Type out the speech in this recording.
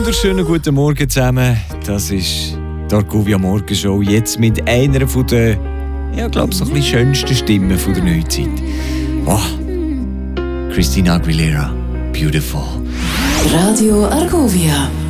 wunderschönen guten Morgen zusammen. Das ist die Argovia Morgenshow. Jetzt mit einer von der, ja, glaube ich, so ein bisschen schönsten Stimmen von der Neuzeit. Oh, Christina Aguilera, Beautiful. Radio Argovia.